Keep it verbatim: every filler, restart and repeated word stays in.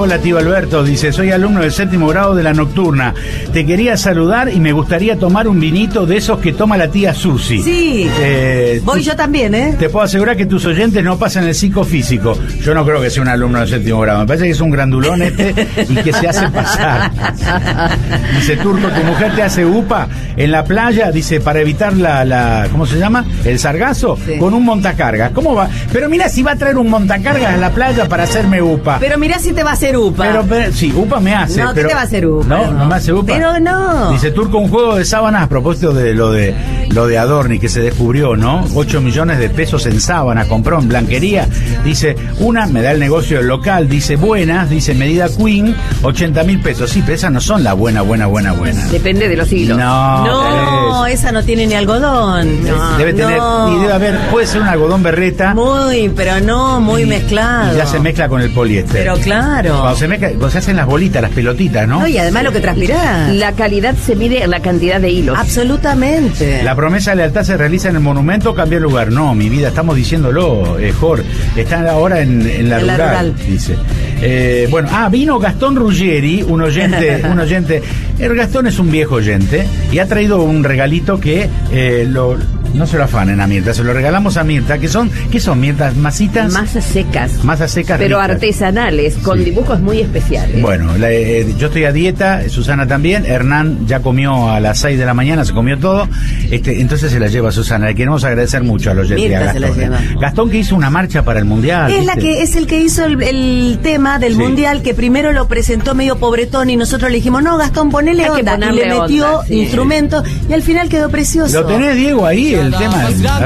Hola, tío Alberto, dice, soy alumno del séptimo grado de la nocturna. Te quería saludar y me gustaría tomar un vinito de esos que toma la tía Susi. Sí, eh, voy tú, yo también, ¿eh? Te puedo asegurar que tus oyentes no pasan el psicofísico. Yo no creo que sea un alumno del séptimo grado, me parece que es un grandulón este y que se hace pasar. Dice, Turco, tu mujer te hace upa en la playa, dice, para evitar la, la ¿cómo se llama? El sargazo, sí. Con un montacargas. ¿Cómo va? Pero mira si va a traer un montacargas a la playa para hacerme upa. Pero mira si te va a hacer upa. Pero, pero sí, upa me hace. No, pero, ¿qué te va a hacer upa? No, no, no me hace upa. Pero no. Dice, Turco, un juego de sábanas a propósito de lo de lo de Adorni que se descubrió, ¿no? ocho millones de pesos en sábanas compró en blanquería. Dice, una me da el negocio del local, dice, buenas, dice, medida Queen, ochenta mil pesos. Sí, pero esas no son la buena, buena, buena, buena. Depende de los hilos. No, no, esa no tiene ni algodón. No, debe tener, no. Y debe haber, puede ser un algodón berreta. Muy, pero no, muy y, mezclado. Y ya se mezcla con el poliéster. Pero claro. Cuando se mezcla, cuando se hacen las bolitas, las pelotitas, ¿no? No, y además lo que transpirás. La calidad se mide en la cantidad de hilos. Absolutamente. La promesa de lealtad se realiza en el monumento, cambia el lugar. No, mi vida, estamos diciéndolo, eh, Jorge. Están ahora en, en, la, en rural, la rural, dice. Eh, bueno, ah, vino Gastón Ruggeri, un oyente, un oyente. El Gastón es un viejo oyente y ha traído un regalito que eh, lo... No se lo afanen a Mirta, se lo regalamos a Mirta, que son, ¿qué son, Mirta? ¿Masitas? Masas secas. Masas secas pero ricas, artesanales, con sí. dibujos muy especiales. Bueno, la, eh, yo estoy a dieta, Susana también, Hernán ya comió a las seis de la mañana, se comió todo, este, entonces se la lleva Susana, le queremos agradecer mucho a los oyentes. Mirta a Gastón, se la lleva. ¿eh? Gastón, que hizo una marcha para el Mundial. Es, ¿viste? la que, es el que hizo el, el tema del sí. Mundial, que primero lo presentó medio pobretón y nosotros le dijimos, no, Gastón, ponele onda, y le metió onda, sí. instrumentos y al final quedó precioso. Lo tenés, Diego, ahí, el tema del...